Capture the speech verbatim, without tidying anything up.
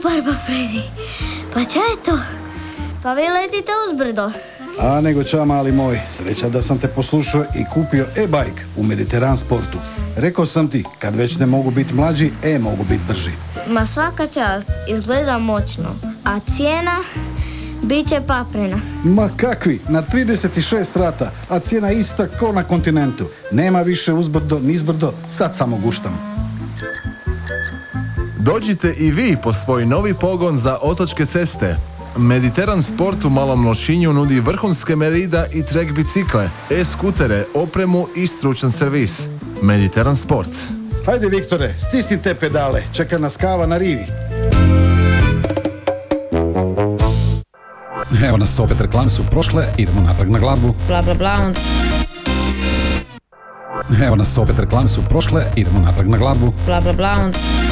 Super, pa Fredi. Pa čo je to? Pa vi letite uzbrdo. A nego ča, mali moj, sreća da sam te poslušao i kupio e-bike u Mediteran Sportu. Rekao sam ti, kad već ne mogu biti mlađi, e mogu biti brži. Ma svaka čast, izgleda moćno. A cijena? Biće paprena. Ma kakvi, na trideset šest rata, a cijena ista ko na kontinentu. Nema više uzbrdo, nizbrdo, sad samo guštam. Dođite i vi po svoj novi pogon za otočke ceste. Mediteran Sport u Malom Lošinju nudi vrhunske merida i trek bicikle, e-skutere, opremu i stručan servis. Mediteran Sport. Hajde, Viktore, stisni te pedale, čeka nas kava na rivi. Evo nas opet, reklame su prošle, idemo natrag na glazbu. Bla bla bla, onda... Evo nas opet, reklame su prošle, idemo natrag na glazbu. Bla bla bla, onda...